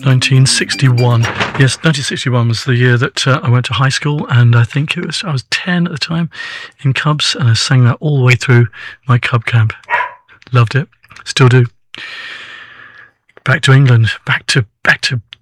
1961. Yes, 1961 was the year that I went to high school, and I think I was 10 at the time in Cubs, and I sang that all the way through my Cub camp. Loved it, still do. Back to England, back to